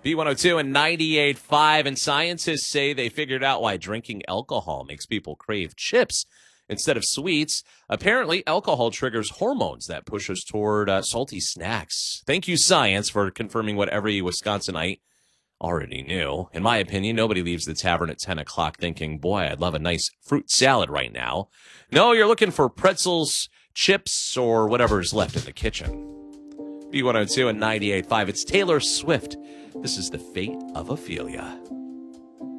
B102 and 98.5, and scientists say they figured out why drinking alcohol makes people crave chips instead of sweets. Apparently, alcohol triggers hormones that push us toward salty snacks. Thank you, science, for confirming what every Wisconsinite already knew. In my opinion, nobody leaves the tavern at 10 o'clock thinking, boy, I'd love a nice fruit salad right now. No, you're looking for pretzels, chips, or whatever's left in the kitchen. B102 and 98.5, it's Taylor Swift. This is The Fate of Ophelia.